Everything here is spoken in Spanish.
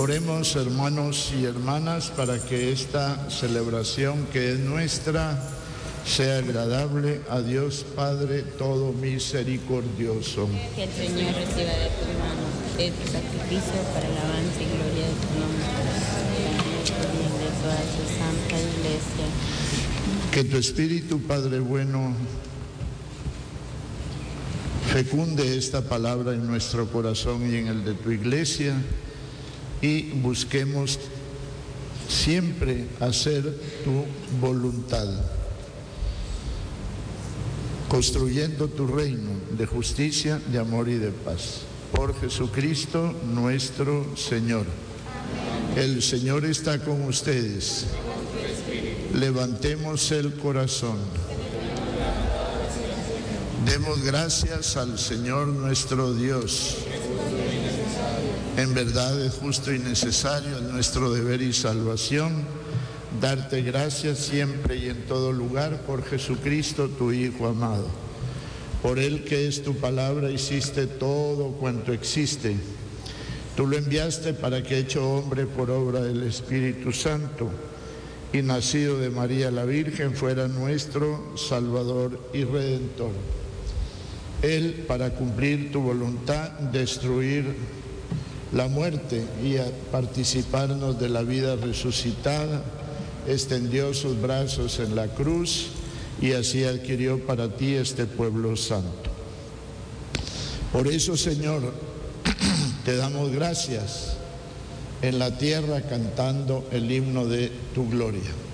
Oremos, hermanos y hermanas, para que esta celebración que es nuestra sea agradable a Dios Padre todo misericordioso. Que el Señor reciba de tus manos este sacrificio para alabanza y gloria de tu nombre, para el bien de toda tu santa Iglesia. Que tu Espíritu, Padre bueno, fecunde esta palabra en nuestro corazón y en el de tu Iglesia, y busquemos siempre hacer tu voluntad, construyendo tu reino de justicia, de amor y de paz. Por Jesucristo nuestro Señor. El Señor está con ustedes. Levantemos el corazón. Demos gracias al Señor nuestro Dios. En verdad es justo y necesario, es nuestro deber y salvación, darte gracias siempre y en todo lugar por Jesucristo, tu Hijo amado. Por Él, que es tu palabra, hiciste todo cuanto existe. Tú lo enviaste para que, hecho hombre por obra del Espíritu Santo y nacido de María la Virgen, fuera nuestro Salvador y Redentor. Él, para cumplir tu voluntad, destruir la muerte y a participarnos de la vida resucitada, extendió sus brazos en la cruz y así adquirió para ti este pueblo santo. Por eso, Señor, te damos gracias en la tierra cantando el himno de tu gloria.